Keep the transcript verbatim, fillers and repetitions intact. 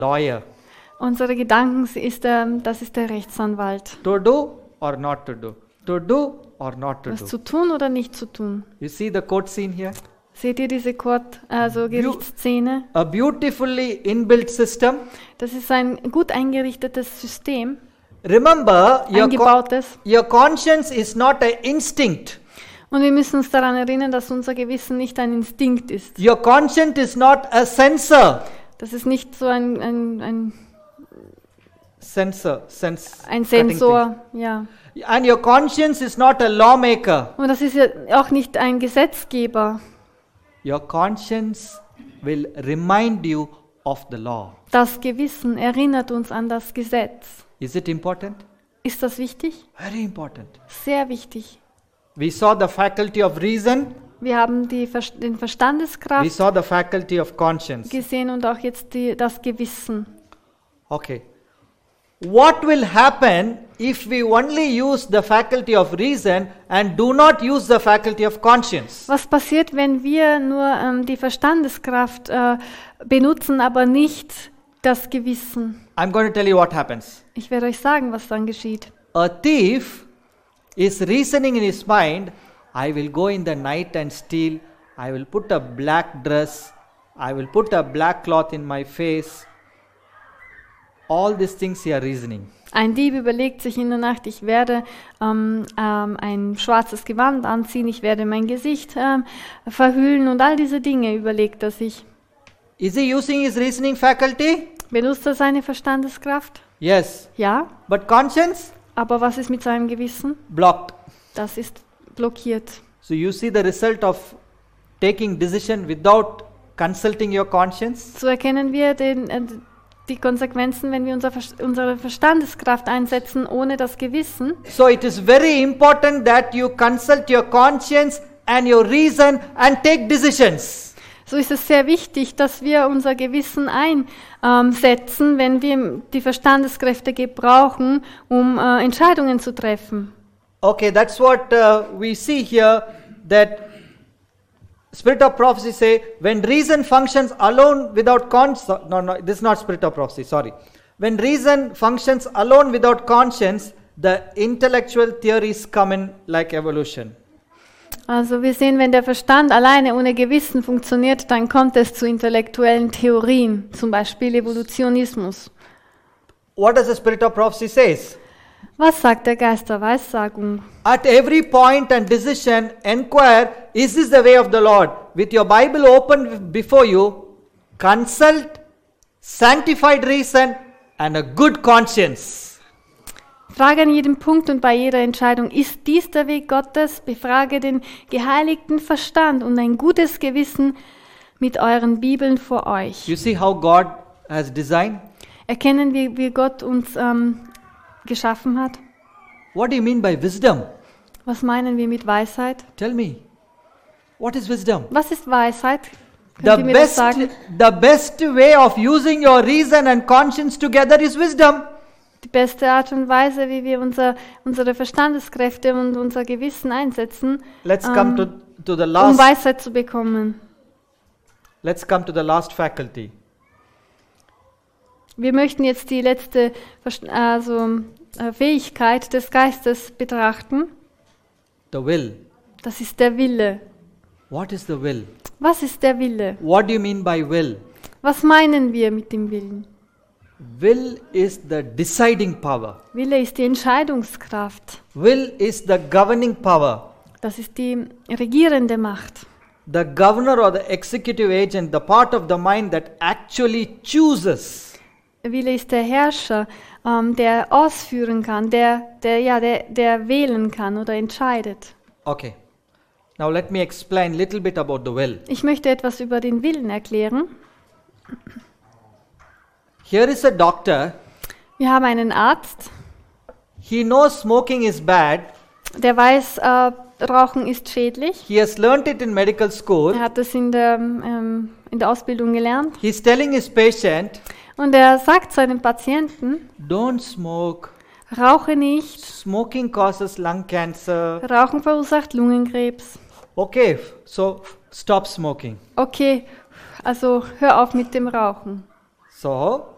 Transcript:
lawyer. Unsere Gedanken ist der, das ist der Rechtsanwalt. To do or not to do? To do or not to Was do? zu tun oder nicht zu tun? You see the court scene here? Seht ihr diese Court, also Gerichtsszene? A beautifully inbuilt system. Das ist ein gut eingerichtetes System, Remember, your, co- eingebautes. your conscience is not an instinct. Und wir müssen uns daran erinnern, dass unser Gewissen nicht ein Instinkt ist. Your conscience is not a sensor. Das ist nicht so ein, ein, ein, Sensor, sense. ein cutting Sensor. Ja. things. And your conscience is not a lawmaker. Und das ist ja auch nicht ein Gesetzgeber. Your conscience will remind you of the law. Das Gewissen erinnert uns an das Gesetz. Is it important? Ist das wichtig? Very important. Sehr wichtig. We saw the faculty of reason. Wir haben die, Ver- den We Verstandeskraft saw the faculty of conscience. gesehen und auch jetzt die, das Gewissen. Okay. What will happen if we only use the faculty of reason and do not use the faculty of conscience? Was passiert, wenn wir nur ähm, die Verstandeskraft äh, benutzen, aber nicht das Gewissen? I'm going to tell you what happens. Ich werde euch sagen, was dann geschieht. A thief is reasoning in his mind, I will go in the night and steal. I will put a black dress. I will put a black cloth in my face. All these things he are reasoning. Ein Dieb überlegt sich in der Nacht, ich werde ähm, ähm, ein schwarzes Gewand anziehen, ich werde mein Gesicht ähm, verhüllen und all diese Dinge überlegt er sich. Is he using his reasoning faculty? Benutzt er seine Verstandeskraft? Yes. Ja. But conscience? Aber was ist mit seinem Gewissen? Blocked. Das ist blockiert. So you see the result of taking decision without consulting your conscience? So erkennen wir den, äh, die Konsequenzen, wenn wir unser, Ver- unsere Verstandeskraft einsetzen, ohne das Gewissen. So it is very important that you consult your conscience and your reason and take decisions. So ist es sehr wichtig, dass wir unser Gewissen einsetzen, wenn wir die Verstandeskräfte gebrauchen, um äh, Entscheidungen zu treffen. Okay, that's what uh, we see here, that spirit of prophecy say, when reason functions alone without conscience, no, no, this is not spirit of prophecy, sorry. When reason functions alone without conscience, the intellectual theories come in like evolution. Also wir sehen, wenn der Verstand alleine ohne Gewissen funktioniert, dann kommt es zu intellektuellen Theorien, zum Beispiel Evolutionismus. What does the spirit of prophecy says? Was sagt der Geist der Weissagung? At every point and decision, inquire, is this the way of the Lord? With your Bible open before you, consult sanctified reason and a good conscience. Frage an jedem Punkt und bei jeder Entscheidung, ist dies der Weg Gottes? Befrage den geheiligten Verstand und ein gutes Gewissen mit euren Bibeln vor euch. You see how God has designed? Erkennen wir, wie Gott uns ähm, geschaffen hat? What do you mean by wisdom? Was meinen wir mit Weisheit? Tell me. What is wisdom? Was ist Weisheit? Könnt The ihr mir das best, sagen? the best way of using your reason and conscience together is wisdom. Die beste Art und Weise, wie wir unser, unsere Verstandeskräfte und unser Gewissen einsetzen, Let's ähm, come to, to the um last. Weisheit zu bekommen. Let's come to the last faculty. Wir möchten jetzt die letzte Verst- also, äh, Fähigkeit des Geistes betrachten. The will. Das ist der Wille. What is the will? Was ist der Wille? What do you mean by will? Was meinen wir mit dem Willen? Will is the deciding power. Wille ist die Entscheidungskraft. Will is the governing power. Das ist die regierende Macht. The governor or the executive agent, the part of the mind that actually chooses. Wille ist der Herrscher, ähm, der ausführen kann, der, der, ja, der, der wählen kann oder entscheidet. Okay. Now let me explain a little bit about the will. Ich möchte etwas über den Willen erklären. Here is a doctor. Wir haben einen Arzt, He knows smoking is bad. der weiß, äh, Rauchen ist schädlich. He has learnt it in medical school. Er hat es in der, ähm, in der Ausbildung gelernt. He's telling his patient, Und er sagt seinem Patienten, don't smoke. rauche nicht, Smoking causes lung cancer. Rauchen verursacht Lungenkrebs. Okay, so stop smoking. Okay, also hör auf mit dem Rauchen. So